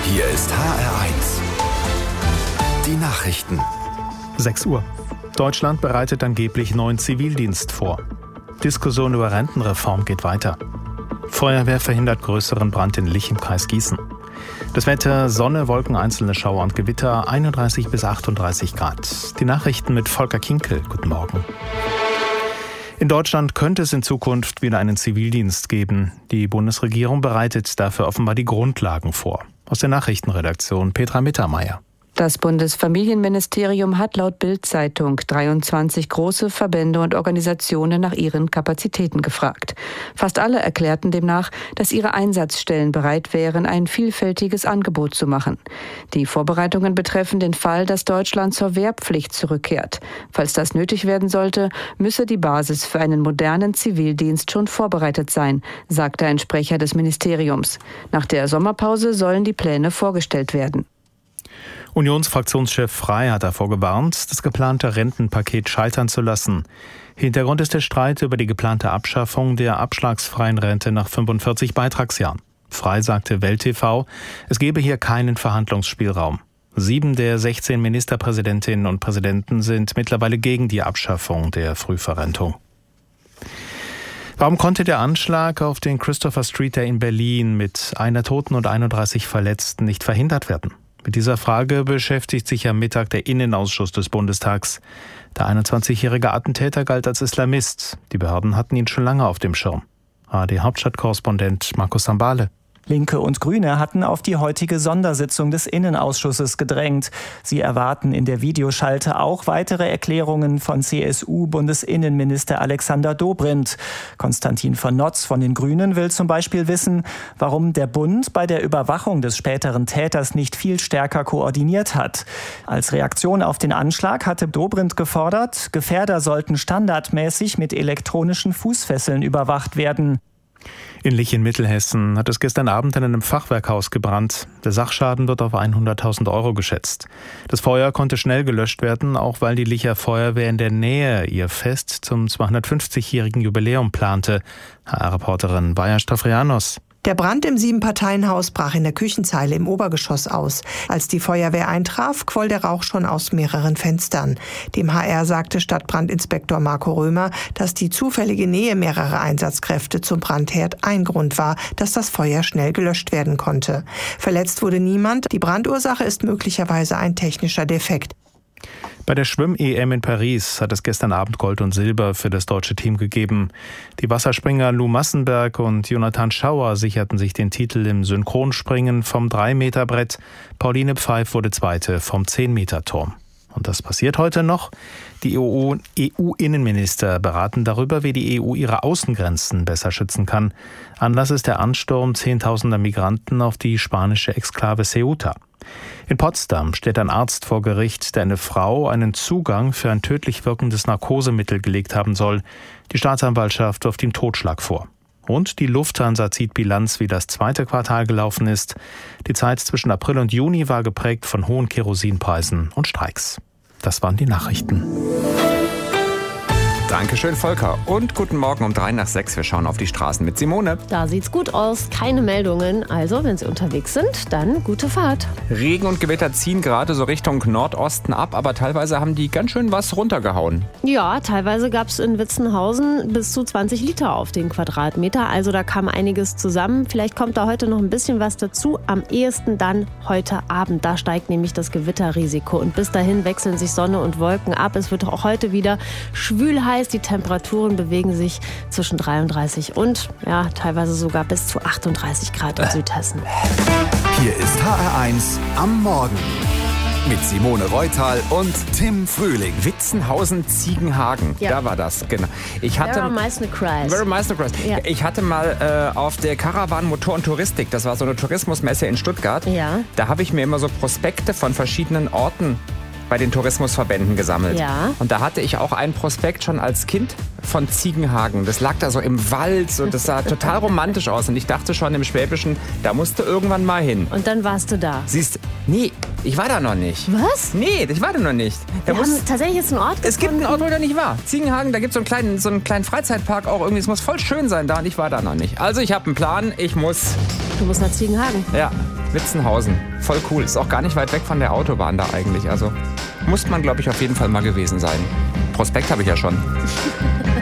Hier ist HR1. Die Nachrichten. 6 Uhr. Deutschland bereitet angeblich neuen Zivildienst vor. Diskussion über Rentenreform geht weiter. Feuerwehr verhindert größeren Brand in Lich im Kreis Gießen. Das Wetter: Sonne, Wolken, einzelne Schauer und Gewitter, 31 bis 38 Grad. Die Nachrichten mit Volker Kinkel. Guten Morgen. In Deutschland könnte es in Zukunft wieder einen Zivildienst geben. Die Bundesregierung bereitet dafür offenbar die Grundlagen vor. Aus der Nachrichtenredaktion Petra Mittermeier. Das Bundesfamilienministerium hat laut Bild-Zeitung 23 große Verbände und Organisationen nach ihren Kapazitäten gefragt. Fast alle erklärten demnach, dass ihre Einsatzstellen bereit wären, ein vielfältiges Angebot zu machen. Die Vorbereitungen betreffen den Fall, dass Deutschland zur Wehrpflicht zurückkehrt. Falls das nötig werden sollte, müsse die Basis für einen modernen Zivildienst schon vorbereitet sein, sagte ein Sprecher des Ministeriums. Nach der Sommerpause sollen die Pläne vorgestellt werden. Unionsfraktionschef Frey hat davor gewarnt, das geplante Rentenpaket scheitern zu lassen. Hintergrund ist der Streit über die geplante Abschaffung der abschlagsfreien Rente nach 45 Beitragsjahren. Frey sagte Welt TV, es gebe hier keinen Verhandlungsspielraum. 7 der 16 Ministerpräsidentinnen und Präsidenten sind mittlerweile gegen die Abschaffung der Frühverrentung. Warum konnte der Anschlag auf den Christopher Street Day in Berlin mit 1 Toten und 31 Verletzten nicht verhindert werden? Mit dieser Frage beschäftigt sich am Mittag der Innenausschuss des Bundestags. Der 21-jährige Attentäter galt als Islamist. Die Behörden hatten ihn schon lange auf dem Schirm. ARD-Hauptstadtkorrespondent Markus Sambale. Linke und Grüne hatten auf die heutige Sondersitzung des Innenausschusses gedrängt. Sie erwarten in der Videoschalte auch weitere Erklärungen von CSU-Bundesinnenminister Alexander Dobrindt. Konstantin von Notz von den Grünen will zum Beispiel wissen, warum der Bund bei der Überwachung des späteren Täters nicht viel stärker koordiniert hat. Als Reaktion auf den Anschlag hatte Dobrindt gefordert, Gefährder sollten standardmäßig mit elektronischen Fußfesseln überwacht werden. In Lich in Mittelhessen hat es gestern Abend in einem Fachwerkhaus gebrannt. Der Sachschaden wird auf 100.000 Euro geschätzt. Das Feuer konnte schnell gelöscht werden, auch weil die Licher Feuerwehr in der Nähe ihr Fest zum 250-jährigen Jubiläum plante. HR-Reporterin Baja Stavrianos. Der Brand im 7-Parteien-Haus brach in der Küchenzeile im Obergeschoss aus. Als die Feuerwehr eintraf, quoll der Rauch schon aus mehreren Fenstern. Dem HR sagte Stadtbrandinspektor Marco Römer, dass die zufällige Nähe mehrerer Einsatzkräfte zum Brandherd ein Grund war, dass das Feuer schnell gelöscht werden konnte. Verletzt wurde niemand. Die Brandursache ist möglicherweise ein technischer Defekt. Bei der Schwimm-EM in Paris hat es gestern Abend Gold und Silber für das deutsche Team gegeben. Die Wasserspringer Lou Massenberg und Jonathan Schauer sicherten sich den Titel im Synchronspringen vom 3-Meter-Brett. Pauline Pfeif wurde Zweite vom 10-Meter-Turm. Und das passiert heute noch. Die EU-Innenminister beraten darüber, wie die EU ihre Außengrenzen besser schützen kann. Anlass ist der Ansturm Zehntausender Migranten auf die spanische Exklave Ceuta. In Potsdam steht ein Arzt vor Gericht, der eine Frau einen Zugang für ein tödlich wirkendes Narkosemittel gelegt haben soll. Die Staatsanwaltschaft wirft ihm Totschlag vor. Und die Lufthansa zieht Bilanz, wie das 2. Quartal gelaufen ist. Die Zeit zwischen April und Juni war geprägt von hohen Kerosinpreisen und Streiks. Das waren die Nachrichten. Dankeschön, Volker. Und guten Morgen um 5:03. Wir schauen auf die Straßen mit Simone. Da sieht's gut aus, keine Meldungen. Also, wenn Sie unterwegs sind, dann gute Fahrt. Regen und Gewitter ziehen gerade so Richtung Nordosten ab, aber teilweise haben die ganz schön was runtergehauen. Ja, teilweise gab's in Witzenhausen bis zu 20 Liter auf den Quadratmeter. Also da kam einiges zusammen. Vielleicht kommt da heute noch ein bisschen was dazu. Am ehesten dann heute Abend. Da steigt nämlich das Gewitterrisiko. Und bis dahin wechseln sich Sonne und Wolken ab. Es wird auch heute wieder schwül heiß. Die Temperaturen bewegen sich zwischen 33 und teilweise sogar bis zu 38 Grad in Südhessen. Hier ist HR1 am Morgen. Mit Simone Reutal und Tim Frühling. Witzenhausen-Ziegenhagen, Da war das, genau. Very Meisner Kreis. Ja. Ich hatte mal auf der Caravan Motor und Touristik, das war so eine Tourismusmesse in Stuttgart, da habe ich mir immer so Prospekte von verschiedenen Orten bei den Tourismusverbänden gesammelt. Ja. Und da hatte ich auch einen Prospekt schon als Kind von Ziegenhagen. Das lag da so im Wald und das sah total romantisch aus. Und ich dachte schon im Schwäbischen, da musst du irgendwann mal hin. Und dann warst du da? Siehst, nee, ich war da noch nicht. Was? Nee, ich war da noch nicht. Wir haben tatsächlich jetzt einen Ort gefunden. Es gibt einen Ort, wo ich noch nicht war. Ziegenhagen, da gibt es so einen kleinen Freizeitpark auch irgendwie. Es muss voll schön sein da und ich war da noch nicht. Also ich habe einen Plan, Du musst nach Ziegenhagen. Ja. Witzenhausen. Voll cool. Ist auch gar nicht weit weg von der Autobahn da eigentlich. Also muss man, glaube ich, auf jeden Fall mal gewesen sein. Prospekt habe ich ja schon.